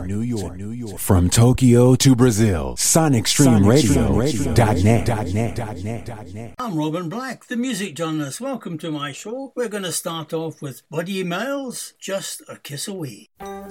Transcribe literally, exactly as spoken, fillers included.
York, New York, New York. From Tokyo to Brazil, Sonic Stream Radio dot net. I'm Robin Black, the music journalist. Welcome to my show. We're going to start off with Buddy Miles, Just a Kiss Away.